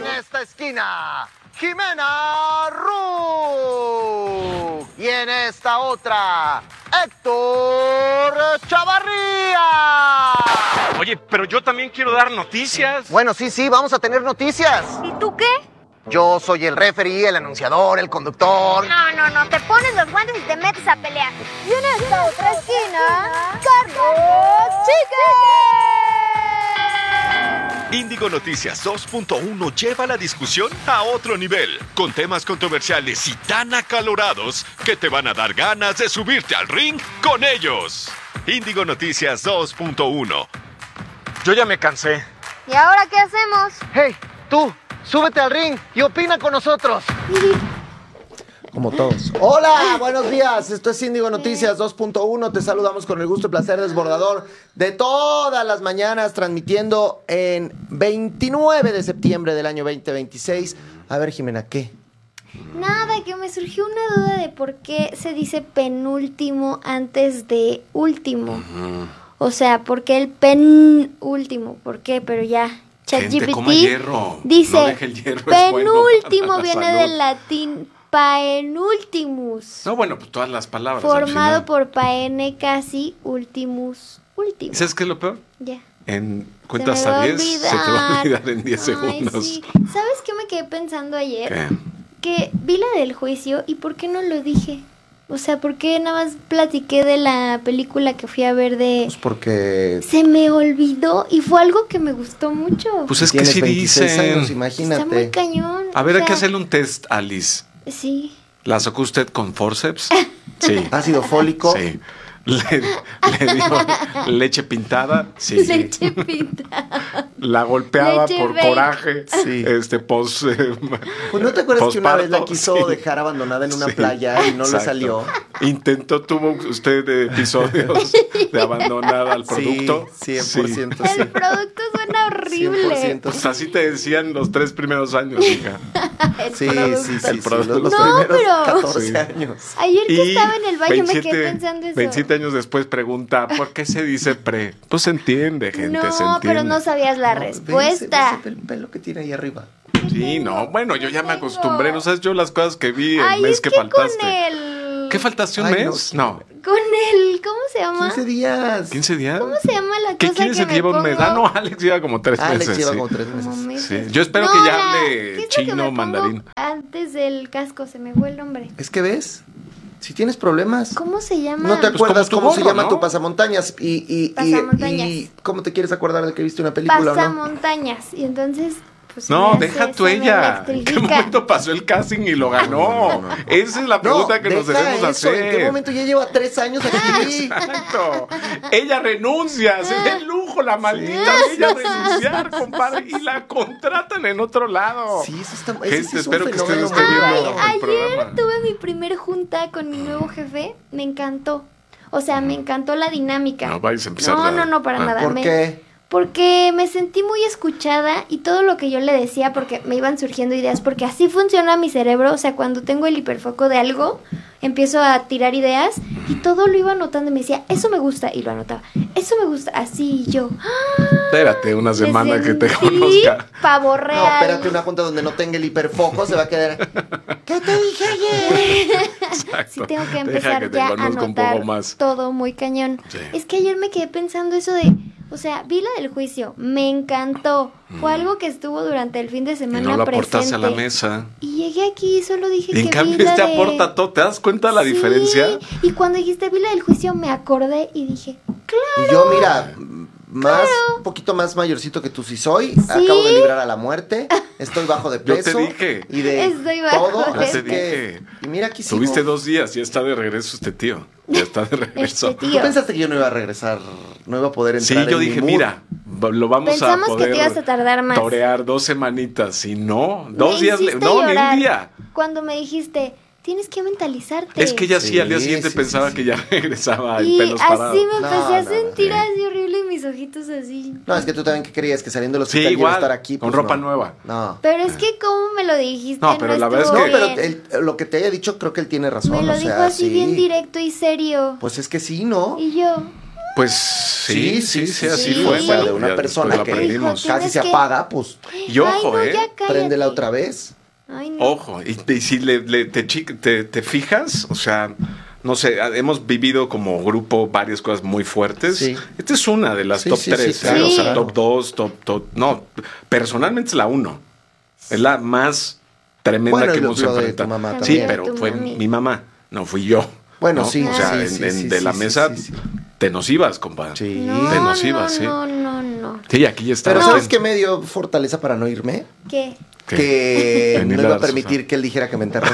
En esta esquina, Jimena Ru. Y en esta otra, Héctor Chavarría. Oye, pero yo también quiero dar noticias. Bueno, sí, vamos a tener noticias. ¿Y tú qué? Yo soy el referee, el anunciador, el conductor. No, te pones los guantes y te metes a pelear. Y en esta otra esquina, Carlos Chique. Índigo Noticias 2.1 lleva la discusión a otro nivel, con temas controversiales y tan acalorados que te van a dar ganas de subirte al ring con ellos. Índigo Noticias 2.1. Yo ya me cansé. ¿Y ahora qué hacemos? Hey, tú, súbete al ring y opina con nosotros. Como todos. Hola, buenos días. Esto es Índigo Noticias 2.1. Te saludamos con el gusto y placer desbordador de todas las mañanas, transmitiendo en 29 de septiembre del año 2026. A ver, Jimena, ¿qué? Nada, que me surgió una duda de por qué se dice penúltimo antes de último. O sea, ¿por qué el penúltimo? ¿Por qué? Pero ya, Gente, coma ChatGPT hierro. dice No deje el hierro, es bueno penúltimo para la viene salud. del latín paenultimus. No, bueno, pues todas las palabras. al Formado final. por paene casi ultimus último. ¿Sabes qué es lo peor? Ya. En Se cuenta me hasta va a 10, se te va a olvidar. olvidar en 10 Ay, segundos. sí. ¿Sabes qué me quedé pensando ayer? ¿Qué? Que vi la del juicio y ¿por qué no lo dije? O sea, ¿por qué nada más platiqué de la película que fui a ver de... Pues porque Se me olvidó y fue algo que me gustó mucho. Pues es que tienes sí 26 años, dicen. Está muy imagínate. cañón. A ver, o hay que sea, hacerle un test, Alice. Sí. ¿La sacó usted con forceps? Sí. Ácido fólico. Sí. Le dio leche pintada. Sí. Leche pintada. La golpeaba Leche por bake. coraje. Sí. Pos. Pues ¿no te acuerdas que una vez la posparto? quiso Sí. dejar abandonada en una Sí, playa y no le exacto. salió? Tuvo usted episodios de abandonada al producto. Sí, 100%. El Sí. producto suena horrible. 100%. Pues así te decían los 3 primeros años, hija. El Sí, producto. sí, El sí, producto. los No, primeros pero- 14 Sí. años. Ayer que Y estaba en el baño me quedé pensando eso. 27 años después pregunta, ¿por qué se dice pre? Pues se entiende, gente, se No, entiende. pero no sabías la respuesta. Ve ese pelo que tiene ahí arriba. Sí, no, bueno, yo ya me Tengo. acostumbré, no sabes yo las cosas que vi el Ay, mes es que que faltaste. con el... ¿Qué faltaste un Ay, mes? No. Con el... ¿Cómo se llama? 15 días. 15 días. ¿Cómo se llama la ¿Qué cosa quiere que decir me que lleva un mes? pongo? Ah, no, Alex lleva como 3 Alex meses. lleva sí. como 3 meses. Como meses. Sí, yo espero No, que ya ¿qué hable es lo que chino me o pongo mandarín. Antes del casco, se me fue el nombre. Es que ves, si tienes problemas, ¿Cómo se llama? no te Pues acuerdas como tu cómo se gorro, llama ¿no? tu pasamontañas y Pasamontañas. cómo te quieres acordar de que viste una película o no. Pasamontañas. Y entonces... Pues No, me deja hace- tú se me ella. ¿En qué electrifica. momento pasó el casting y lo ganó? No. Esa es la pregunta que nos deja debemos eso, hacer. ¿En qué momento ya lleva 3 años aquí? Exacto. Ella renuncia, se da el lujo la maldita de ella renunciar, compadre, y la contratan en otro lado. Sí, eso está ese Gente, sí es un espero que fenómeno ustedes estén muy viendo raro. el Ayer programa. tuve mi primer junta con mi nuevo jefe. Me encantó. O sea, me encantó la dinámica. No vais a empezar No, ya. no, para Ah. nada. ¿Por qué? Porque me sentí muy escuchada y todo lo que yo le decía, porque me iban surgiendo ideas, porque así funciona mi cerebro. O sea, cuando tengo el hiperfoco de algo, empiezo a tirar ideas y todo lo iba anotando y me decía, eso me gusta, y lo anotaba. Eso me gusta, así, y yo. ¡ah! Espérate una semana Me que te sentí conozca. pavo No, real. espérate una junta donde no tenga el hiperfoco, se va a quedar. ¿Qué te dije ayer? Exacto. Sí tengo que Deja empezar que te ya a conozca un anotar poco más. todo muy cañón. Sí. Es que ayer me quedé pensando eso de, o sea, vi la del juicio, me encantó. Fue algo que estuvo durante el fin de Y semana no la presente. aportaste a la mesa. Y llegué aquí y solo dije Y en que cambio vi la este de... aporta todo. ¿Te das cuenta de la Sí, diferencia? Y cuando dijiste vi la del juicio me acordé y dije, claro. Y yo, mira, un poquito más mayorcito que tú sí soy. Acabo de librar a la muerte. Estoy bajo de Yo te peso. dije. Y de Estoy bajo todo. de Así peso. que, y mira, aquí sigo. Tuviste 2 días, ya está de regreso este tío. Ya está de regreso. Este ¿Tú tío. pensaste que yo no iba a regresar? No iba a poder Sí, entrar yo en mi dije, mood? mira, lo vamos Pensamos a que poder te ibas a tardar más. torear 2 semanitas. Y no, 2 Me días, hiciste no, ni llorar un día. Cuando me dijiste, tienes que mentalizarte. Es que ella sí, al día Sí, siguiente sí, pensaba sí, que ya regresaba en Y pelos así parados. me empecé a No, sentir no. así horrible y mis ojitos así. No, es que tú también que creías que saliendo de los Sí, hospital iba a igual, estar aquí. con pues ropa no. nueva. No. Pero es que como me lo dijiste, No, pero la verdad estuvo es No, que- bien. pero lo que te haya dicho, creo que él tiene razón. Me lo o dijo sea, así sí. bien directo y serio. Pues es que sí, ¿no? Y yo, Pues sí, así sí. fue. Sí. Bueno, de una ya persona después lo que aprendimos. Hijo, casi se que- apaga, pues Y ojo, Ay, no, ya cállate. préndela otra vez. Ay, no. Ojo, y si te fijas, o sea, no sé, hemos vivido como grupo varias cosas muy fuertes. Sí. Esta es una de las Sí, top sí, 3, sí, claro, o sea, claro. top 2, no, personalmente es la 1. Es la más tremenda Bueno, que y lo hemos de tu enfrentado. mamá Sí, también. pero Tu fue mami. mi mamá, no fui yo. Bueno, ¿no? sí, o sea, sí, sí, de sí, la sí, mesa sí, sí. te nos ibas, compadre. Sí. No, Te nos ibas, no, sí. no. Sí, aquí ya está. Pero No. ¿sabes qué me dio fortaleza para no irme? ¿Qué? ¿Qué? Que Venirle no a iba a dar permitir que él dijera que me enterró.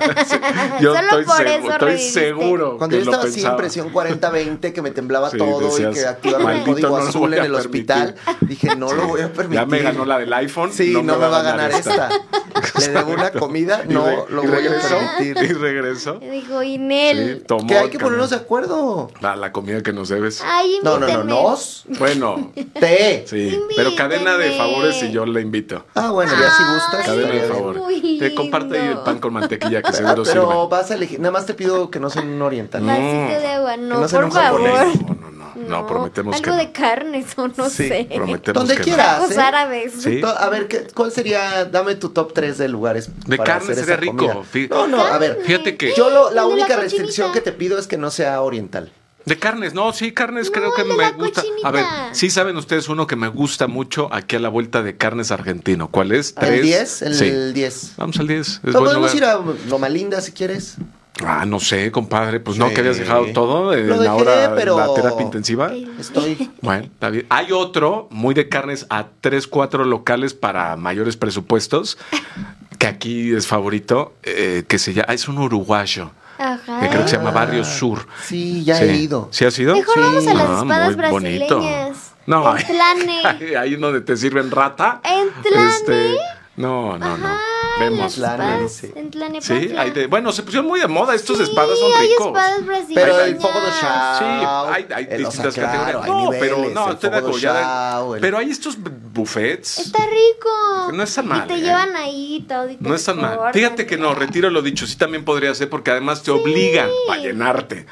Yo Solo estoy, por eso estoy reviviste. seguro Cuando que yo lo estaba así en pensaba. presión 40-20, que me temblaba Sí, todo y decías, que activaba el "Maldito, código no lo azul voy en a el hospital, dije, no lo voy a permitir. Ya me ganó la del iPhone. Sí, no me va a ganar esta. Le debo una comida, no lo y voy a regresó, permitir. Y regresó. Dijo Inel. Sí, tomó Que hay que el ponernos de camión. acuerdo. La comida que nos debes. Ay, No, invítenme. nos. Bueno, Te. sí. Pero cadena de Invítenme. favores y yo le invito. Ah, bueno, ya si gustas. Ay, Cadena de estaría bien. favor. muy Te comparte ahí el lindo. pan con mantequilla que seguro Pero sirve. vas a elegir, nada más te pido que no sea un oriental. Vasito de agua, Que no, no sea por un japonés. favor. No, prometemos Algo que no. de carnes o no Sí, sé. Prometemos Donde que no. quieras. Tacos ¿eh? árabes. Sí. A ver, ¿cuál sería? Dame tu top 3 de lugares. De para carne hacer sería esa rico. comida. No, a ver. Fíjate que Yo la El de la única cochinita. restricción que te pido es que no sea oriental. de carnes, no, sí, carnes No, creo que el de me la gusta. cochinita. A ver, sí saben ustedes uno que me gusta mucho aquí a la vuelta de carnes argentino. ¿Cuál es? ¿El 10? El Sí. 10. Vamos al 10. Es Pero buen podemos lugar. ir a Loma Linda si quieres. Ah, no sé, compadre. Pues no, Sí. que habías dejado todo en Lo la dejé, hora pero- la terapia intensiva. Estoy. Bueno, está bien. Hay otro muy de carnes a 3, 4 locales para mayores presupuestos, que aquí es favorito, que se llama, es un uruguayo, Ajá. que creo que se llama Barrio Sur. Sí, ya Sí. he ido. ¿Sí has ido? Mejor Sí. vamos a las Ah, espadas muy bonito. brasileñas. No, En Tlane. ahí es donde te sirven rata. ¿En Tlane? No. Ajá, Vemos. las Tlane, espadas sí. en Tlane, Sí, Papla. bueno, se pusieron muy de moda. Estos Sí, espadas son hay ricos. espadas brasileñas. Pero el fogo de chao. Sí, hay el distintas osa, claro, categorías. hay No, niveles, pero no, el estoy de fogo acuerdo. ya chao, pero hay estos buffets. Está rico. No es tan mal, Y te ¿eh? llevan ahí todo. Y te No es tan mal. cortan. Fíjate que no, retiro lo dicho. Sí, también podría ser porque además te obligan a llenarte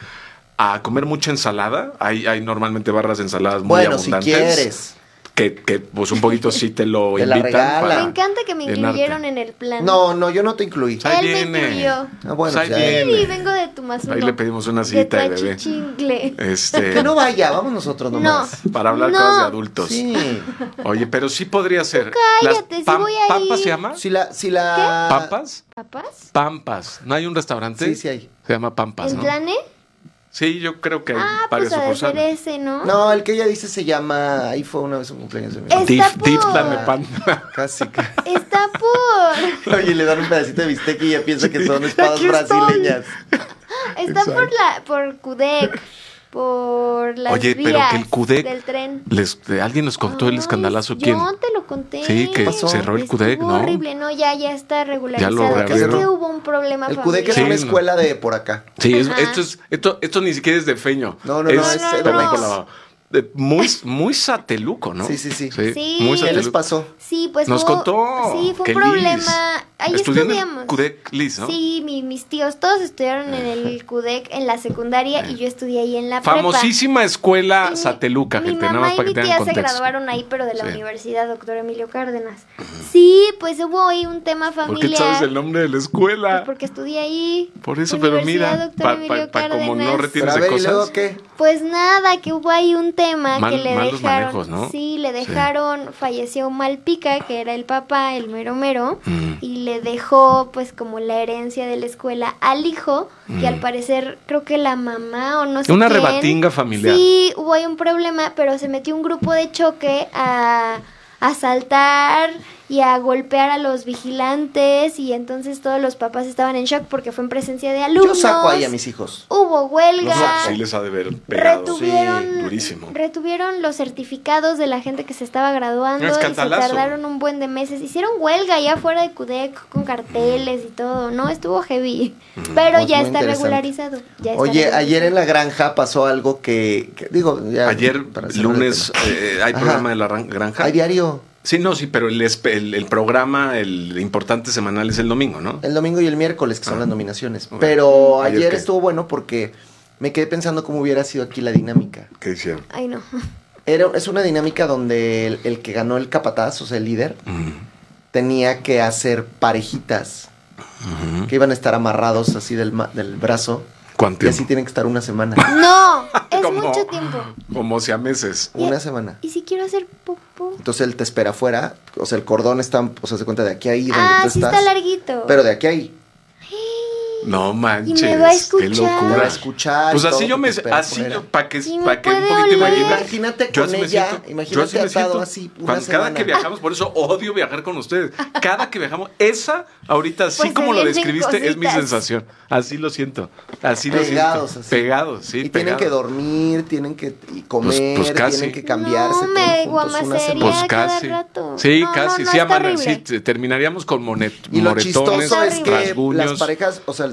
a comer mucha ensalada. Hay normalmente barras de ensaladas muy Bueno, si abundantes. quieres. Que pues un poquito sí te lo Te la invitan. regalan. para Me encanta que me llenarte. incluyeron en el plan. No, yo no te incluí. Ahí Él viene. me incluyó. Ah, bueno, Ahí ya. viene. Sí, vengo de tu más uno. Ahí le pedimos una De cita de bebé. Tuachichincle. Que no vaya, vamos nosotros nomás. Para hablar No. cosas de adultos. Sí. Oye, pero sí podría ser. cállate, sí voy a ¿Pampas ir. se llama? Si la... ¿Pampas? ¿Papas? Pampas. ¿No hay un restaurante? Sí, sí hay. Se llama Pampas, ¿En ¿no? Tlane? Sí, yo creo que hay Ah, varias pues ha de ser sucursales. ese, ¿no? No, el que ella dice se llama... Ahí fue una vez un cumpleaños de mi Es- mamá. Está Dif por- Tlanepan. Casi. Está por... Oye, le dan un pedacito de bistec y ella piensa que son espadas Aquí estoy. brasileñas. Está por Cudec. Por las Oye, pero vías que el Cudec del tren. alguien nos contó el Ay, escandalazo. ¿Quién? Yo te lo conté. Sí, que pasó? cerró el Cudec, Estuvo ¿no? horrible, no, ya está regularizado. Ya lo Es que reabrieron. hubo un problema El CUDEC es familiar. una Sí, no. escuela de por acá. Sí, Ajá. esto ni siquiera es de feño. No, no, es Edomex. Muy sateluco, ¿no? Sí. Sí. Muy ¿Qué les sateluco. pasó? Sí, pues Nos hubo- contó Sí, fue que un problema. Liz Ahí estudió en el estudiamos. Cudec Liz, ¿no? Sí, mis tíos todos estudiaron en el CUDEC en la secundaria y yo estudié ahí en la prepa. Famosísima escuela Y mi- sateluca, mi gente, nada mamá más y para mi que tengan tía se contexto. graduaron ahí, pero de la Sí. Universidad Doctor Emilio Cárdenas. Sí, pues hubo ahí un tema ¿Por familiar. qué sabes el nombre de la escuela? Pues porque estudié ahí. Por eso, pero Universidad mira, Doctor Emilio como no Cárdenas. retienes Pero a de ver, ¿y luego cosas. qué? Pues nada, que hubo ahí un tema que le Malos dejaron. manejos, ¿no? Sí, le dejaron, falleció Malpica, que era el papá, el mero mero, y le dejó pues como la herencia de la escuela al hijo, que al parecer creo que la mamá o no sé Una quién. rebatinga familiar. Sí, hubo ahí un problema, pero se metió un grupo de choque a asaltar y a golpear a los vigilantes y entonces todos los papás estaban en shock porque fue en presencia de alumnos. Yo saco ahí a mis hijos. Hubo huelga. Sí les ha de ver pegado. Durísimo. Retuvieron los certificados de la gente que se estaba graduando Un y se escandalazo. tardaron un buen de meses. Hicieron huelga allá afuera de CUDEC con carteles y todo, ¿no? Estuvo heavy. Pero Pues ya muy está interesante. regularizado. Ya está Oye, regularizado. ayer en la granja pasó algo que digo, ya Ayer, para cerrar el lunes, tema. hay Ajá. programa de la granja. Hay diario. Sí, no, sí, pero el programa, el importante semanal es el domingo, ¿no? El domingo y el miércoles, que son las nominaciones. Ok. Pero ¿Ayer ayer qué? estuvo bueno porque me quedé pensando cómo hubiera sido aquí la dinámica. ¿Qué hicieron? Ay, no. Es una dinámica donde el que ganó el capataz, o sea, el líder, tenía que hacer parejitas que iban a estar amarrados así del brazo. ¿Cuánto Y así tiempo? tienen que estar una semana. No, es Como- mucho tiempo. Como siameses. Una semana. ¿Y si quiero hacer popó? Entonces él te espera afuera. O sea, el cordón está, o sea, se cuenta de aquí a ahí donde Ah, tú sí estás. está larguito. Pero de aquí a ahí. No manches. Y me va a Qué escuchar. Te va a locura. escuchar. Pues y así todo, yo me. te espera Así afuera. para que, Sí me pa' que un puede poquito oler. imagine. Imagínate Yo con así me ella, siento. imagínate Yo así me atado siento. así una Cada semana. que viajamos, por eso odio viajar con ustedes. Cada que viajamos, esa ahorita, así Pues como se lo vienen describiste, es mi cositas. sensación. Así lo siento. Así lo Pegados, siento. así. Pegados, sí. Y tienen que pegados. dormir, tienen que comer, pues casi. tienen que cambiarse No, todos me juntos una guamacería. semana. Pues cada casi. rato. Sí, No, casi. no, sí, está Amanda, sí, horrible. terminaríamos con Y lo moretones, chistoso es que rasguños. las parejas, o sea,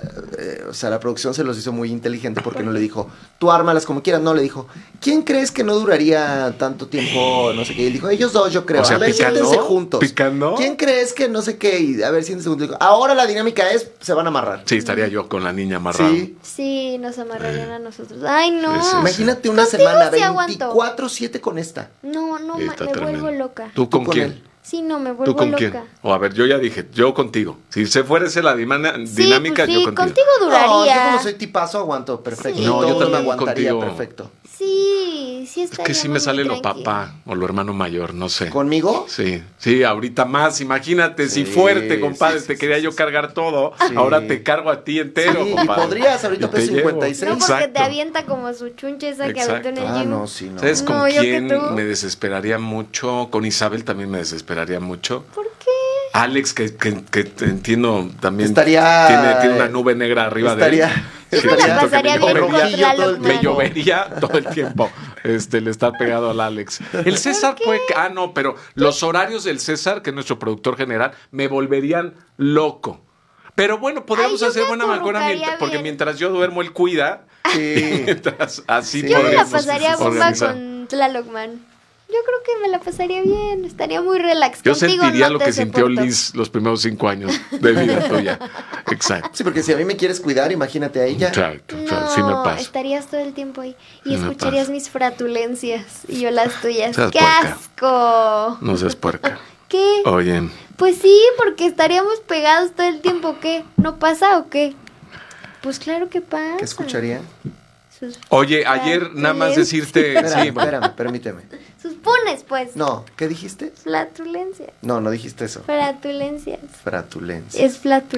la producción se los hizo muy inteligente porque no le dijo, tú ármalas como quieras, no, le dijo, ¿quién crees que no duraría tanto tiempo? No sé qué. Y él dijo, ellos dos, yo creo. O sea, a ver, picando, siéntense juntos. picando. ¿Quién crees que no sé qué? Y a ver, siéntense juntos. Dijo, ahora la dinámica es, se van a amarrar. Sí, estaría yo con la niña amarrada. Sí. Sí, nos amarrarían a nosotros. Ay, no. Sí, sí, sí. Imagínate una Contigo semana, sí aguanto. 24/7 con esta. No, no, Sí, está me tremendo. vuelvo loca. ¿Tú con con quién? él. Sí, no, me ¿Tú vuelvo con loca. quién? O a ver, yo ya dije, yo contigo. Si se fuera esa la dinámica, pues yo sí, contigo. duraría. No, yo como soy tipazo aguanto perfecto. Sí. No, yo Todo también me aguantaría contigo. perfecto. Sí, Es que sí me sale lo papá o lo hermano mayor, no sé. ¿Conmigo? Sí, sí, ahorita más. Imagínate, si Sí, fuerte, compadre, sí, te sí, quería sí, yo sí. cargar todo. Sí. Ahora te cargo a ti entero, Sí, y compadre. podrías, ahorita Y te peso llevo. 56. No, porque Exacto. te avienta como su chunche esa que aventó en el Ah, gym. no, sí, no. ¿Sabes con No, yo que quién tú. me desesperaría mucho? Con Isabel también me desesperaría mucho. ¿Por qué? Alex, que te entiendo, también Estaría- tiene una nube negra arriba estaría- de él. Yo me la Siento que pasaría me bien con llovería, Tlaloc Tlaloc, todo el me man. llovería todo el tiempo el estar pegado al Alex. El César puede... Ah, no, pero los horarios del César, que es nuestro productor general, me volverían loco. Pero bueno, podríamos Ay, yo hacer me buena mejora acurrucaría porque bien. mientras yo duermo, él cuida. Sí. Mientras así Sí. Yo me la podríamos pasaría bomba organizar. con Tlaloc, man. Yo creo que me la pasaría bien. Estaría muy relax. Yo Contigo sentiría no lo te que sintió soporto. Liz los primeros 5 años de vida tuya. Exacto. Sí, porque si a mí me quieres cuidar, imagínate a ella. Exacto, No, sí me pasa. estarías todo el tiempo ahí y Sí me escucharías pasa. mis fratulencias y yo las tuyas. Seas ¡Qué puerca. asco! No seas puerca. ¿Qué? Oye, Pues sí, porque estaríamos pegados todo el tiempo. ¿Qué? ¿No pasa o qué? Pues claro que pasa. ¿Qué escucharía? Sus, oye, ayer nada más decirte... Espérame, Sí, bueno. espérame, permíteme. sus punes, pues. No, ¿qué dijiste? Flatulencias. No, no dijiste eso. Flatulencias. Fratulencia. Es flatulencia.